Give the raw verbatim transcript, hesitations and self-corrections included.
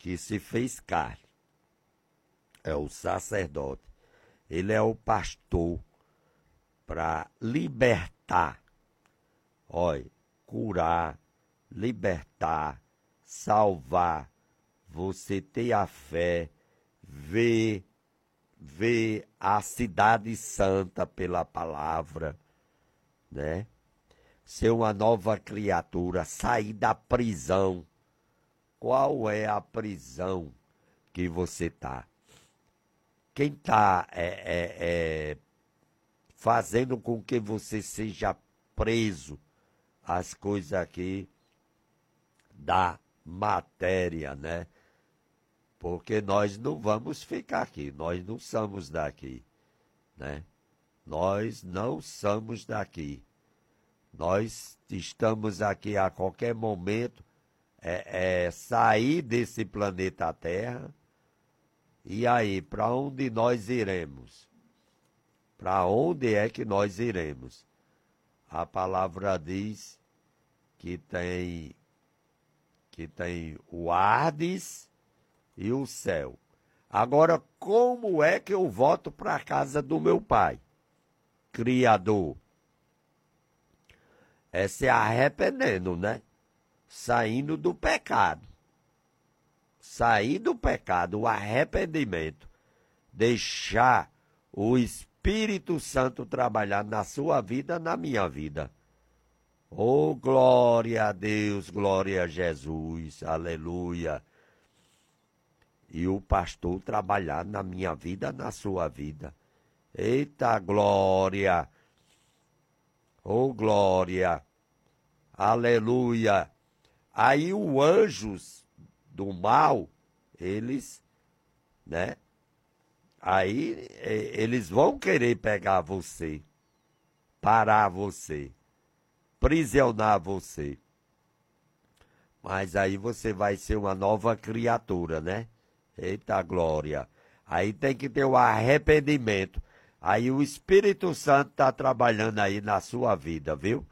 que se fez carne. É o sacerdote. Ele é o pastor para libertar, olha, curar, libertar, salvar. Você ter a fé, ver, ver a cidade santa pela palavra, né? Ser uma nova criatura, sair da prisão. Qual é a prisão que você está? Quem está é, é, é, fazendo com que você seja preso às coisas aqui da matéria, né? Porque nós não vamos ficar aqui, nós não somos daqui, né? Nós não somos daqui. Nós estamos aqui a qualquer momento, é, é sair desse planeta Terra. E aí, para onde nós iremos? Para onde é que nós iremos? A palavra diz que tem, que tem o Hades e o céu. Agora, como é que eu volto para a casa do meu pai, Criador? É se arrependendo, né? Saindo do pecado. Sair do pecado, o arrependimento. Deixar o Espírito Santo trabalhar na sua vida, na minha vida. Oh, glória a Deus, glória a Jesus, aleluia. E o pastor trabalhar na minha vida, na sua vida. Eita glória! Oh, glória! Aleluia! Aí os anjos do mal, eles, né? Aí eles vão querer pegar você, parar você, prisionar você. Mas aí você vai ser uma nova criatura, né? Eita glória! Aí tem que ter o arrependimento. Aí o Espírito Santo está trabalhando aí na sua vida, viu?